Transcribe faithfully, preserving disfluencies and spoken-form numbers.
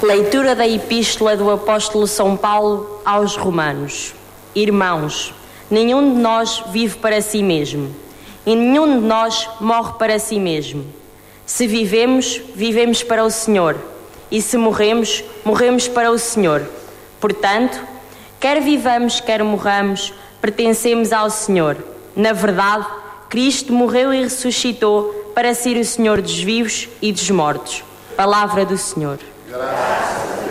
Leitura da Epístola do Apóstolo São Paulo aos Romanos. Irmãos, nenhum de nós vive para si mesmo, e nenhum de nós morre para si mesmo. Se vivemos, vivemos para o Senhor, e se morremos, morremos para o Senhor. Portanto, quer vivamos, quer morramos, pertencemos ao Senhor. Na verdade, Cristo morreu e ressuscitou para ser o Senhor dos vivos e dos mortos. Palavra do Senhor. Graças.